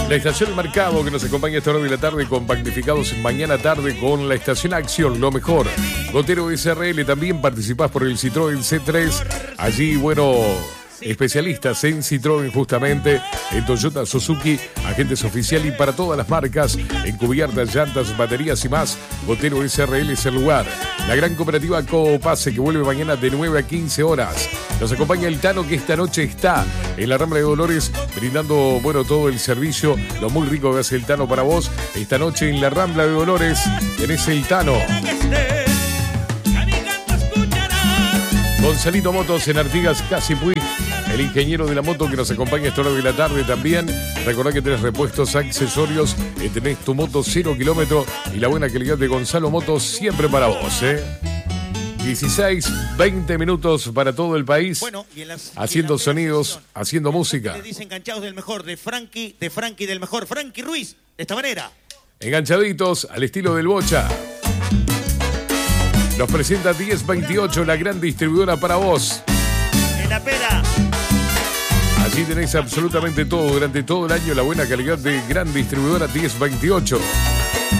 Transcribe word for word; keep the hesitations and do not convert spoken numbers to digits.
La estación El Mercado, que nos acompaña a esta hora de la tarde con magnificados mañana tarde con la estación Acción, lo mejor. Gotero S R L, también participás por el Citroën C tres. Allí, bueno, especialistas en Citroën justamente, en Toyota, Suzuki, agentes oficial y para todas las marcas, en cubiertas, llantas, baterías y más. Gotero S R L es el lugar. La gran cooperativa Coopase, que vuelve mañana de nueve a quince horas. Nos acompaña el Tano, que esta noche está en la Rambla de Dolores brindando, bueno, todo el servicio, lo muy rico que hace el Tano para vos. Esta noche en la Rambla de Dolores tenés el Tano. Gonzalito Motos en Artigas, Casi Puig, el ingeniero de la moto que nos acompaña a esta hora de la tarde también. Recordá que tenés repuestos, accesorios, eh, tenés tu moto cero kilómetro y la buena calidad de Gonzalo Motos siempre para vos, ¿eh? dieciséis, veinte minutos para todo el país, bueno, y en las, haciendo en sonidos, sesión, haciendo música. Le dicen enganchados del mejor, de Frankie, de Frankie del mejor, Frankie Ruiz, de esta manera. Enganchaditos al estilo del Bocha. Nos presenta diez veintiocho, la gran distribuidora para vos. En la pera. Allí tenés absolutamente todo durante todo el año, la buena calidad de gran distribuidora diez veintiocho.